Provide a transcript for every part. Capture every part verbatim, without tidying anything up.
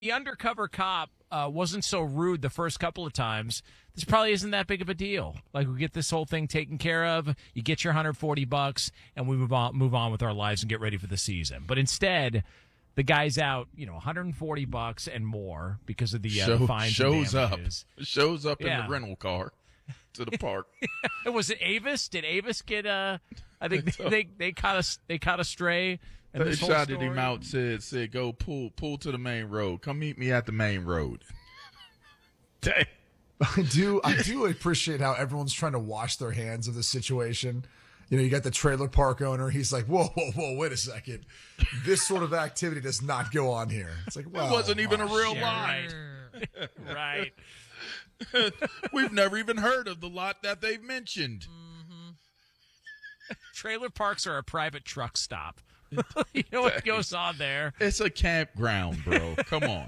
the undercover cop uh, wasn't so rude the first couple of times, this probably isn't that big of a deal. Like, we get this whole thing taken care of, you get your one hundred forty bucks, and we move on, move on with our lives and get ready for the season. But instead, the guy's out, you know, one hundred forty bucks and more because of the, uh, Show, the fines shows and up, damages. shows up Yeah. in the rental car to the park. Was it Avis? Did Avis get uh I think they they, they caught a they caught a stray. And They this whole shouted story? him out. Said, "said Go pull, pull to the main road. Come meet me at the main road." Dang. I do I do appreciate how everyone's trying to wash their hands of the situation. You know, you got the trailer park owner. He's like, whoa, whoa, whoa, wait a second. This sort of activity does not go on here. It's like, well, It wasn't even a real Sure. line. Right. We've never even heard of the lot that they've mentioned. Trailer parks are a private truck stop. You know what goes on there? It's a campground, bro. Come on.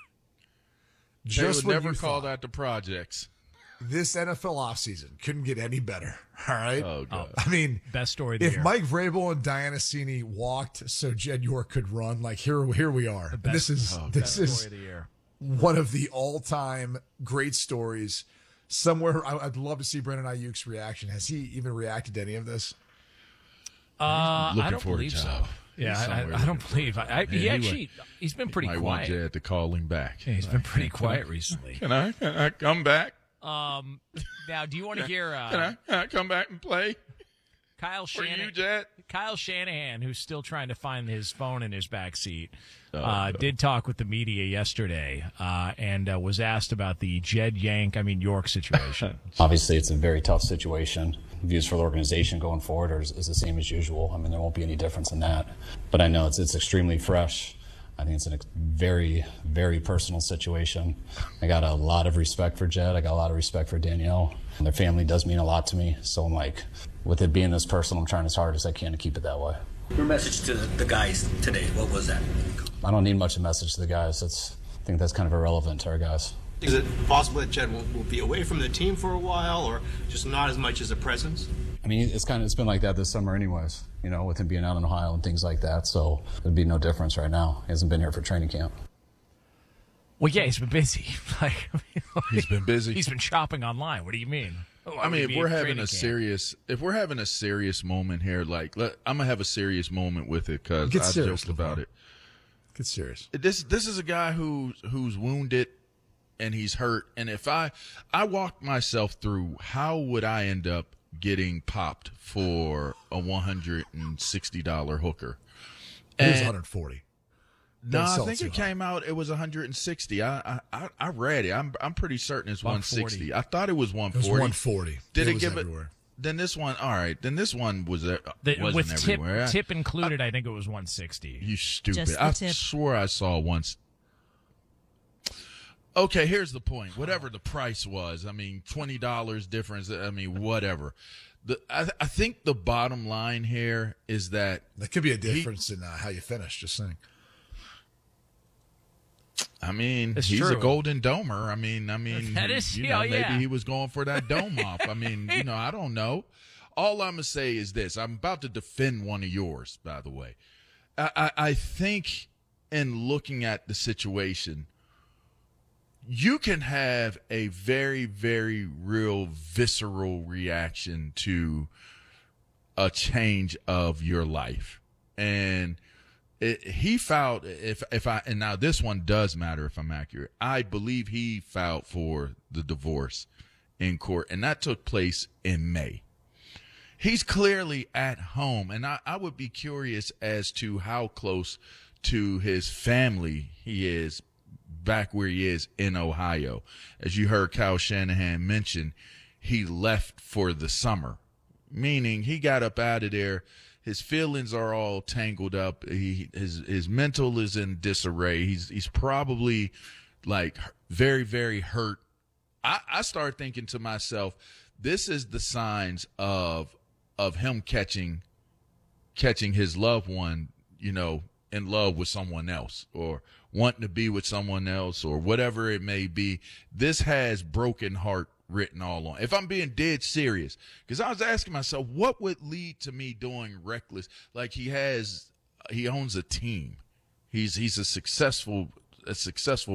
Just they when would never you call thought that the projects. this N F L offseason couldn't get any better. All right. Oh, God. I mean, Best story of the if year. Mike Vrabel and Diana Cini walked so Jed York could run, like here, here we are. And best- this is oh, this Story is of the year. one of the all-time great stories. Somewhere, I- I'd love to see Brandon Ayuk's reaction. Has he even reacted to any of this? Uh, Looking I don't for a believe so. job. Yeah, He's I, somewhere I, I don't looking for believe. I, I, Yeah, he he actually, he's been pretty Might want quiet. Jed to call him back. Yeah, he's been pretty quiet recently. Can I, can I come back? Um, now, do you want to hear uh, Can I, can I come back and play Kyle for you, Shanahan? Jed? Kyle Shanahan, who's still trying to find his phone in his back seat, Oh, uh, no. did talk with the media yesterday uh, and uh, was asked about the Jed Yank, I mean York situation. Obviously, it's a very tough situation. Views for the organization going forward are, is the same as usual. I mean, there won't be any difference in that. But I know it's it's extremely fresh. I think it's a very, very personal situation. I got a lot of respect for Jed. I got a lot of respect for Danielle. And their family does mean a lot to me. So I'm like, with it being this personal, I'm trying as hard as I can to keep it that way. Your message to the, the guys today, what was that? I don't need much of a message to the guys. That's, I think that's kind of irrelevant to our guys. Is it possible that Jed will, will be away from the team for a while, or just not as much as a presence? I mean, it's kind of it's been like that this summer, anyways. You know, with him being out in Ohio and things like that. So there'd be no difference right now. He hasn't been here for training camp. Well, yeah, he's been busy. Like, I mean, He's been busy. He's been shopping online. What do you mean? Oh, I mean, would if be we're at having training a camp. serious, if we're having a serious moment here, like let, I'm gonna have a serious moment with it because Get I serious, joked about LeVar. it. Get serious. This this is a guy who's who's wounded and he's hurt. And if I I walked myself through, how would I end up getting popped for a one hundred sixty dollar hooker? It was And- one hundred forty. No, Don't I sell think too it high. came out. It was one hundred sixty. I I I- I read it. I'm I'm pretty certain it's one sixty. one forty. I thought it was one It was forty. one forty. Did it, was give everywhere. it? Then this one, all right. Then this one was uh, The- wasn't with tip, everywhere. I- tip included, I, think it was one sixty. You stupid! Just the I tip. swore I saw once. Okay, here's the point. Whatever the price was, I mean, twenty dollars difference. I mean, whatever. The I, I think the bottom line here is that That could be a difference in uh, how you finish. Just saying. I mean, It's he's true. a golden domer. I mean, I mean, That is- you yeah, know, yeah. maybe he was going for that dome off. I mean, you know, I don't know. All I'm gonna say is this: I'm about to defend one of yours, by the way. I, I, I think in looking at the situation, you can have a very, very real visceral reaction to a change of your life. And it, he filed, if, if I, and now this one does matter if I'm accurate. I believe he filed for the divorce in court, and that took place in May. He's clearly at home, and I, I would be curious as to how close to his family he is back where he is in Ohio. As you heard Kyle Shanahan mention, he left for the summer, meaning he got up out of there. His feelings are all tangled up. He his his mental is in disarray. He's he's probably like very, very hurt. I, I started thinking to myself, this is the signs of of him catching catching his loved one, you know, in love with someone else or wanting to be with someone else or whatever it may be. This has broken heart written all on. If I'm being dead serious, because I was asking myself, what would lead to me doing reckless? Like he has, he owns a team. He's he's a successful a successful